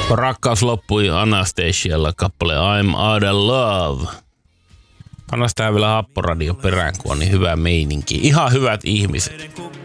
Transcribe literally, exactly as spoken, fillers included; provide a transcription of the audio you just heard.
Rakkaus loppui Anastasialla kappale I'm Out of Love. Pannas tää vielä Happoradio perään, kun on niin hyvä meininki. Ihan hyvät ihmiset.